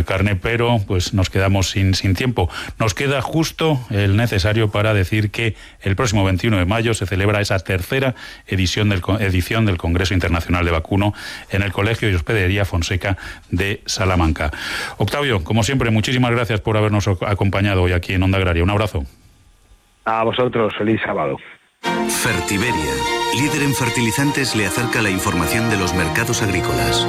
comer carne, pero pues nos quedamos sin tiempo. Nos queda justo el necesario para decir que el próximo 21 de mayo se celebra esa tercera edición del Congreso Internacional de Vacuno en el Colegio y Hospedería Fonseca de Salamanca. Octavio, como siempre, muchísimas gracias por habernos acompañado hoy aquí en Onda Agraria. Un abrazo. A vosotros, feliz sábado. Fertiberia, líder en fertilizantes, le acerca la información de los mercados agrícolas.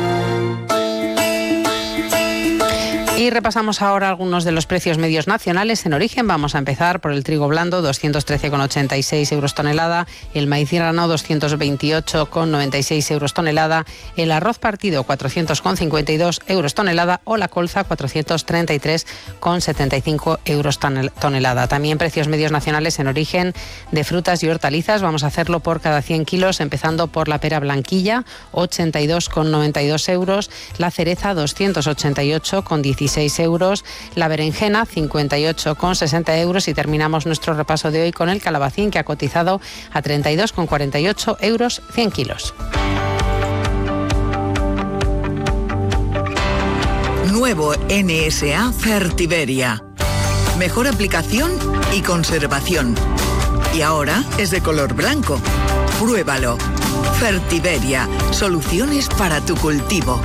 Y repasamos ahora algunos de los precios medios nacionales en origen. Vamos a empezar por el trigo blando, 213,86 euros tonelada, el maíz grano 228,96 euros tonelada, el arroz partido 400,52 euros tonelada o la colza 433,75 euros tonelada. También precios medios nacionales en origen de frutas y hortalizas. Vamos a hacerlo por cada 100 kilos, empezando por la pera blanquilla, 82,92 euros, la cereza 288,16 euros, la berenjena 58,60 euros y terminamos nuestro repaso de hoy con el calabacín, que ha cotizado a 32,48 euros 100 kilos. Nuevo NSA Fertiberia. Mejor aplicación y conservación. Y ahora es de color blanco. Pruébalo. Fertiberia. Soluciones para tu cultivo.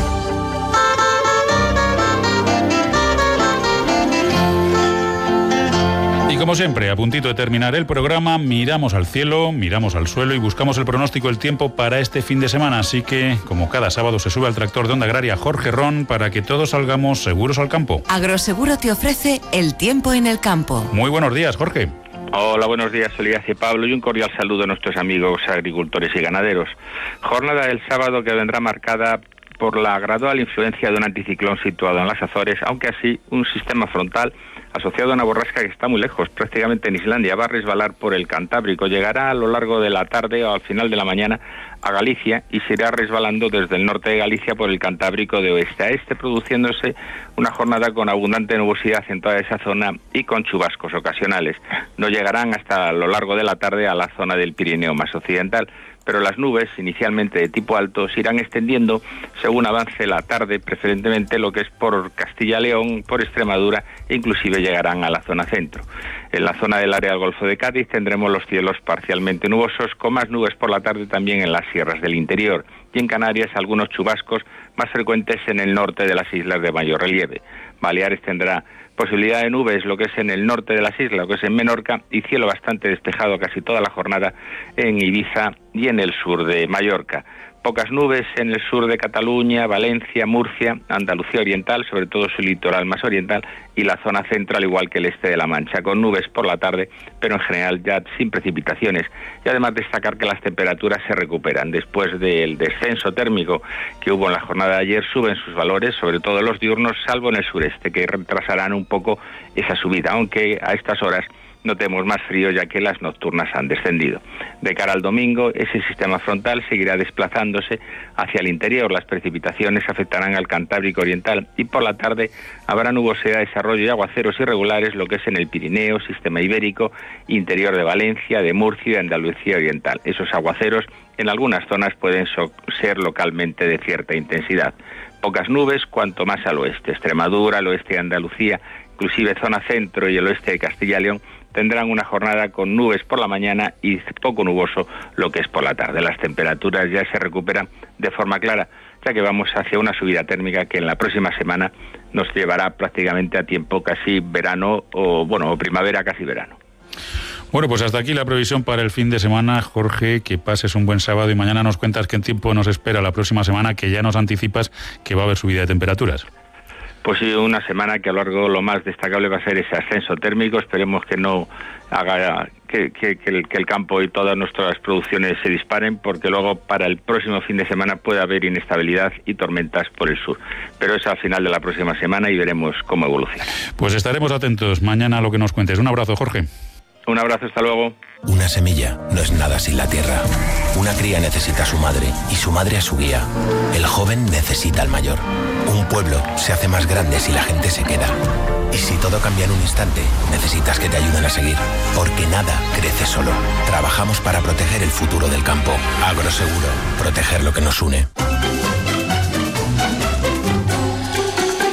Y como siempre, a puntito de terminar el programa, miramos al cielo, miramos al suelo y buscamos el pronóstico del tiempo para este fin de semana. Así que, como cada sábado, se sube al tractor de Onda Agraria Jorge Ron para que todos salgamos seguros al campo. Agroseguro te ofrece el tiempo en el campo. Muy buenos días, Jorge. Hola, buenos días, Elías y Pablo, y un cordial saludo a nuestros amigos agricultores y ganaderos. Jornada del sábado que vendrá marcada por la gradual influencia de un anticiclón situado en las Azores, aunque así un sistema frontal asociado a una borrasca que está muy lejos, prácticamente en Islandia, va a resbalar por el Cantábrico, llegará a lo largo de la tarde o al final de la mañana a Galicia y se irá resbalando desde el norte de Galicia por el Cantábrico de oeste a este, produciéndose una jornada con abundante nubosidad en toda esa zona y con chubascos ocasionales. No llegarán hasta lo largo de la tarde a la zona del Pirineo más occidental, pero las nubes, inicialmente de tipo alto, se irán extendiendo según avance la tarde, preferentemente lo que es por Castilla-León, por Extremadura, e inclusive llegarán a la zona centro. En la zona del área del Golfo de Cádiz tendremos los cielos parcialmente nubosos, con más nubes por la tarde también en las sierras del interior, y en Canarias algunos chubascos más frecuentes en el norte de las islas de mayor relieve. Baleares tendrá posibilidad de nubes, lo que es en el norte de las islas, lo que es en Menorca, y cielo bastante despejado casi toda la jornada en Ibiza y en el sur de Mallorca. Pocas nubes en el sur de Cataluña, Valencia, Murcia, Andalucía Oriental, sobre todo su litoral más oriental, y la zona central, igual que el este de la Mancha, con nubes por la tarde, pero en general ya sin precipitaciones. Y además destacar que las temperaturas se recuperan. Después del descenso térmico que hubo en la jornada de ayer, suben sus valores, sobre todo los diurnos, salvo en el sureste, que retrasarán un poco esa subida, aunque a estas horas notemos más frío ya que las nocturnas han descendido. De cara al domingo, ese sistema frontal seguirá desplazándose hacia el interior. Las precipitaciones afectarán al Cantábrico Oriental y por la tarde habrá nubosidad, desarrollo y aguaceros irregulares, lo que es en el Pirineo, sistema ibérico, interior de Valencia, de Murcia y de Andalucía Oriental. Esos aguaceros en algunas zonas pueden ser localmente de cierta intensidad. Pocas nubes, cuanto más al oeste. Extremadura, el oeste de Andalucía, inclusive zona centro y el oeste de Castilla y León, tendrán una jornada con nubes por la mañana y poco nuboso lo que es por la tarde. Las temperaturas ya se recuperan de forma clara, ya que vamos hacia una subida térmica que en la próxima semana nos llevará prácticamente a tiempo casi verano o primavera, casi verano. Bueno, pues hasta aquí la previsión para el fin de semana. Jorge, que pases un buen sábado y mañana nos cuentas qué tiempo nos espera la próxima semana, que ya nos anticipas que va a haber subida de temperaturas. Pues sí, una semana que a lo largo lo más destacable va a ser ese ascenso térmico. Esperemos que no haga que el campo y todas nuestras producciones se disparen, porque luego para el próximo fin de semana puede haber inestabilidad y tormentas por el sur. Pero es al final de la próxima semana y veremos cómo evoluciona. Pues estaremos atentos mañana a lo que nos cuentes. Un abrazo, Jorge. Un abrazo, hasta luego. Una semilla no es nada sin la tierra. Una cría necesita a su madre y su madre a su guía. El joven necesita al mayor. Un pueblo se hace más grande si la gente se queda. Y si todo cambia en un instante, necesitas que te ayuden a seguir. Porque nada crece solo. Trabajamos para proteger el futuro del campo. Agroseguro. Proteger lo que nos une.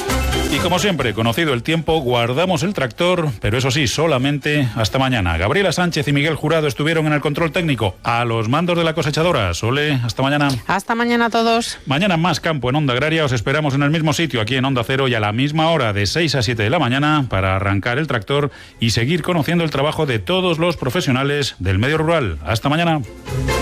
Y como siempre, conocido el tiempo, guardamos el tractor, pero eso sí, solamente hasta mañana. Gabriela Sánchez y Miguel Jurado estuvieron en el control técnico, a los mandos de la cosechadora. Sole, hasta mañana. Hasta mañana a todos. Mañana más campo en Onda Agraria. Os esperamos en el mismo sitio, aquí en Onda Cero, y a la misma hora, de 6 a 7 de la mañana, para arrancar el tractor y seguir conociendo el trabajo de todos los profesionales del medio rural. Hasta mañana.